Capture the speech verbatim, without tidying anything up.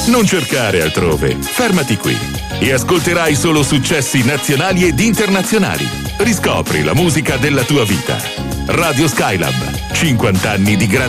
Non cercare altrove, fermati qui e ascolterai solo successi nazionali ed internazionali. Riscopri la musica della tua vita. Radio Skylab, cinquanta anni di grande